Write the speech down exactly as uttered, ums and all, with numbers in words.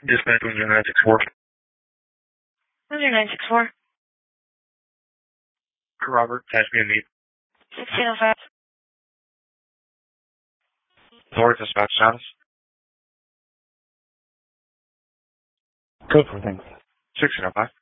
Dispatch one zero nine six four. one zero nine six four. Robert, attach me a meet. sixteen oh five. Lord, dispatch status. Go for things. sixteen oh five.